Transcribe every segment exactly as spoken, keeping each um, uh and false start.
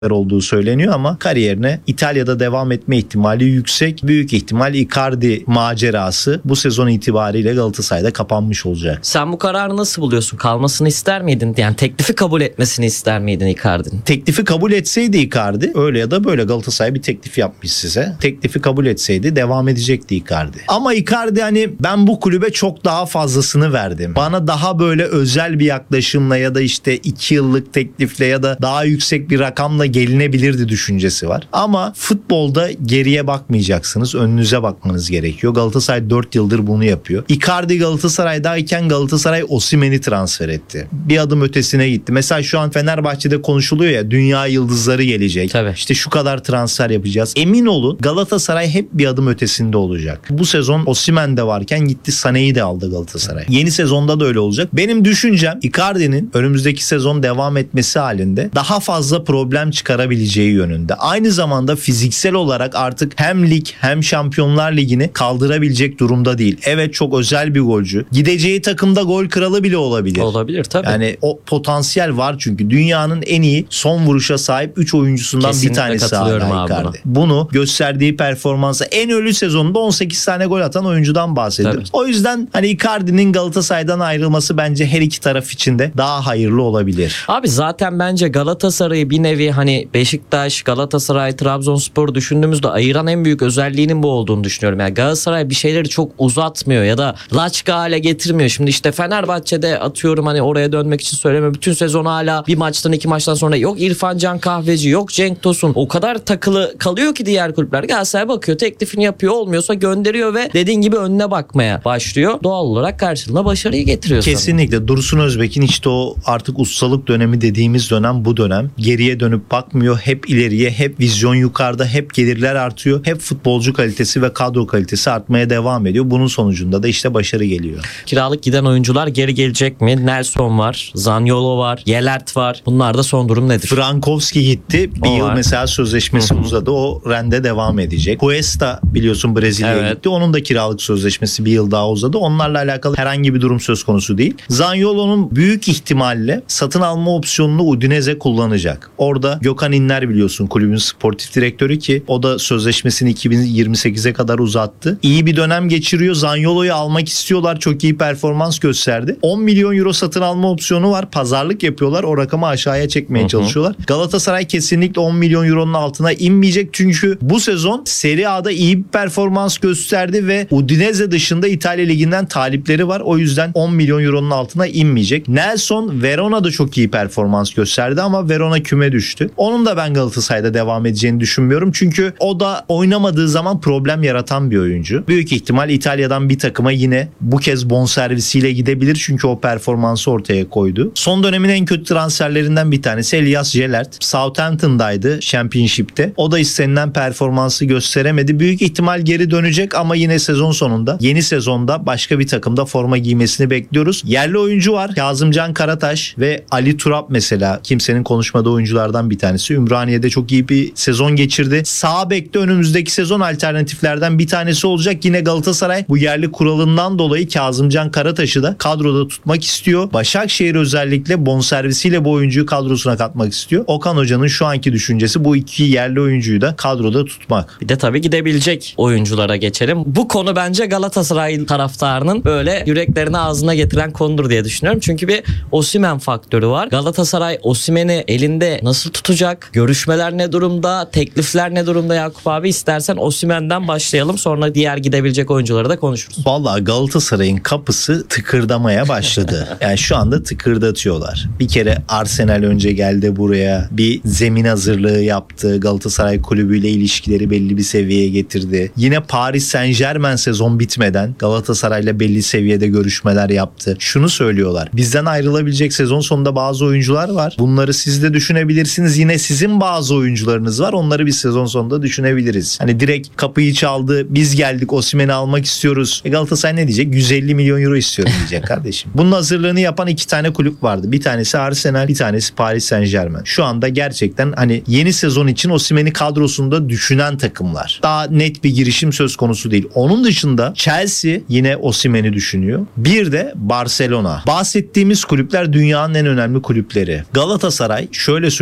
olduğu söyleniyor ama kariyerine İtalya'da devam etme ihtimali yüksek. Büyük ihtimal Icardi macerası bu sezon itibariyle Galatasaray'da kapanmış olacak. Sen bu kararı nasıl buluyorsun? Kalmasını ister miydin? Yani teklifi kabul etmesini ister miydin Icardi'nin? Teklifi kabul etseydi Icardi, öyle ya da böyle Galatasaray bir teklif yapmış size. Teklifi kabul etseydi devam edecekti Icardi. Ama Icardi hani ben bu kulübe çok daha fazlasını verdim. Bana daha böyle özel bir yaklaşımla ya da işte iki yıllık teklifle ya da daha yüksek bir rakamla gelinebilirdi düşüncesi var. Ama futbolda geriye bakmayacaksınız. Önünüze bakmanız gerekiyor. Galatasaray dört yıldır bunu yapıyor. Icardi Galatasaray'dayken Galatasaray Osimhen'i transfer etti. Bir adım ötesine gitti. Mesela şu an Fenerbahçe'de konuşuluyor ya, dünya yıldızları gelecek. Tabii. İşte şu kadar transfer yapacağız. Emin olun Galatasaray hep bir adım ötesinde olacak. Bu sezon Osimhen de varken gitti Sané'yi de aldı Galatasaray. Yeni sezonda da öyle olacak. Benim düşüncem Icardi'nin önümüzdeki sezon devam etmesi halinde daha fazla problem çıkarabileceği yönünde. Aynı zamanda fiziksel olarak artık hem lig hem Şampiyonlar Ligi'ni kaldırabilecek durumda değil. Evet, çok özel bir golcü. Gideceği takımda gol kralı bile olabilir. Olabilir tabii. Yani o potansiyel var çünkü. Dünyanın en iyi son vuruşa sahip üç oyuncusundan Kesinlikle bir tanesi katılıyorum hala abi Icardi. Bunu gösterdiği performansa en ölü sezonunda on sekiz tane gol atan oyuncudan bahsediyoruz. Tabii. O yüzden hani Icardi'nin Galatasaray'dan ayrılması bence her iki taraf için de daha hayırlı olabilir. Abi zaten bence Galatasaray'ı bir nevi hani Beşiktaş, Galatasaray, Trabzonspor düşündüğümüzde ayıran en büyük özelliğinin bu olduğunu düşünüyorum. Yani Galatasaray bir şeyleri çok uzatmıyor ya da laçka hale getirmiyor. Şimdi işte Fenerbahçe'de atıyorum hani oraya dönmek için söyleme. Bütün sezon hala bir maçtan iki maçtan sonra yok İrfan Can Kahveci, yok Cenk Tosun. O kadar takılı kalıyor ki diğer kulüpler. Galatasaray bakıyor, teklifini yapıyor, olmuyorsa gönderiyor ve dediğin gibi önüne bakmaya başlıyor. Doğal olarak karşılığında başarıyı getiriyor sana. Kesinlikle. Dursun Özbek'in işte o artık ustalık dönemi dediğimiz dönem bu dönem. Geriye dönüp bakmıyor. Hep ileriye, hep vizyon yukarıda, hep gelirler artıyor. Hep futbolcu kalitesi ve kadro kalitesi artmaya devam ediyor. Bunun sonucunda da işte başarı geliyor. Kiralık giden oyuncular geri gelecek mi? Nelson var, Zaniolo var, Yelert var. Bunlarda son durum nedir? Frankowski gitti. Bir O yıl var. mesela sözleşmesi Hı hı. uzadı. O rende devam edecek. Cuesta biliyorsun Brezilya'ya Evet. gitti. Onun da kiralık sözleşmesi bir yıl daha uzadı. Onlarla alakalı herhangi bir durum söz konusu değil. Zaniolo'nun büyük ihtimalle satın alma opsiyonunu Udinese kullanacak. Orada Gökhan İnler biliyorsun kulübün sportif direktörü ki o da sözleşmesini iki bin yirmi sekize kadar uzattı. İyi bir dönem geçiriyor. Zaniolo'yu almak istiyorlar. Çok iyi performans gösterdi. on milyon euro satın alma opsiyonu var. Pazarlık yapıyorlar. O rakamı aşağıya çekmeye Hı hı. çalışıyorlar. Galatasaray kesinlikle on milyon euronun altına inmeyecek. Çünkü bu sezon Serie A'da iyi bir performans gösterdi ve Udinese dışında İtalya Ligi'nden talipleri var. O yüzden on milyon euronun altına inmeyecek. Nelson Verona'da çok iyi performans gösterdi ama Verona küme düştü. Onun da ben Galatasaray'da devam edeceğini düşünmüyorum. Çünkü o da oynamadığı zaman problem yaratan bir oyuncu. Büyük ihtimal İtalya'dan bir takıma yine bu kez bonservisiyle gidebilir. Çünkü o performansı ortaya koydu. Son dönemin en kötü transferlerinden bir tanesi Elias Jelert. Southampton'daydı Championship'te. O da istenilen performansı gösteremedi. Büyük ihtimal geri dönecek ama yine sezon sonunda yeni sezonda başka bir takımda forma giymesini bekliyoruz. Yerli oyuncu var. Kazımcan Karataş ve Ali Turap mesela kimsenin konuşmadığı oyunculardan bir tanesi. Ümraniye'de çok iyi bir sezon geçirdi. Sağ bekte önümüzdeki sezon alternatiflerden bir tanesi olacak. Yine Galatasaray bu yerli kuralından dolayı Kazımcan Karataş'ı da kadroda tutmak istiyor. Başakşehir özellikle bonservisiyle bu oyuncuyu kadrosuna katmak istiyor. Okan Hoca'nın şu anki düşüncesi bu iki yerli oyuncuyu da kadroda tutmak. Bir de tabii gidebilecek oyunculara geçelim. Bu konu bence Galatasaray taraftarının böyle yüreklerini ağzına getiren konudur diye düşünüyorum. Çünkü bir Osimhen faktörü var. Galatasaray Osimhen'i elinde nasıl tutacak? Görüşmeler ne durumda? Teklifler ne durumda Yakup abi? İstersen Osimhen'den başlayalım. Sonra diğer gidebilecek oyuncuları da konuşuruz. Vallahi Galatasaray'ın kapısı tıkırdamaya başladı. Yani şu anda tıkırdatıyorlar. Bir kere Arsenal önce geldi buraya. Bir zemin hazırlığı yaptı. Galatasaray kulübüyle ilişkileri belli bir seviyeye getirdi. Yine Paris Saint-Germain sezon bitmeden Galatasaray'la belli seviyede görüşmeler yaptı. Şunu söylüyorlar. Bizden ayrılabilecek sezon sonunda bazı oyuncular var. Bunları siz de düşünebilirsiniz. Yine sizin bazı oyuncularınız var. Onları bir sezon sonunda düşünebiliriz. Hani direkt kapıyı çaldı. Biz geldik Osimhen'i almak istiyoruz. E Galatasaray ne diyecek? yüz elli milyon euro istiyorum diyecek kardeşim. Bunun hazırlığını yapan iki tane kulüp vardı. Bir tanesi Arsenal, bir tanesi Paris Saint-Germain. Şu anda gerçekten hani yeni sezon için Osimhen'i kadrosunda düşünen takımlar. Daha net bir girişim söz konusu değil. Onun dışında Chelsea yine Osimhen'i düşünüyor. Bir de Barcelona. Bahsettiğimiz kulüpler dünyanın en önemli kulüpleri. Galatasaray şöyle söyleyeyim Muzaffer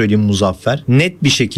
muzaffer. Net bir şekilde